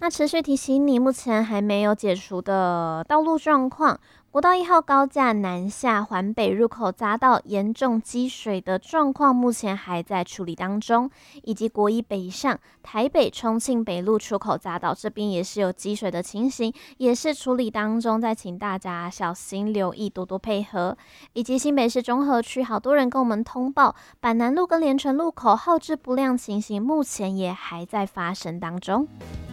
那持续提醒你，目前还没有解除的道路状况。国道1号高架南下环北入口匝道严重积水的状况，目前还在处理当中，以及国一北上台北重庆北路出口匝道这边也是有积水的情形，也是处理当中，再请大家小心留意，多多配合。以及新北市中和区，好多人跟我们通报，板南路跟连城路口号志不亮情形，目前也还在发生当中。